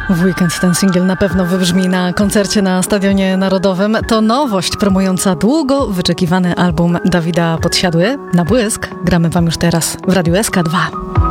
W weekend ten singiel na pewno wybrzmi na koncercie na Stadionie Narodowym. To nowość promująca długo wyczekiwany album Dawida Podsiadły. Na błysk gramy wam już teraz w Radiu SK2.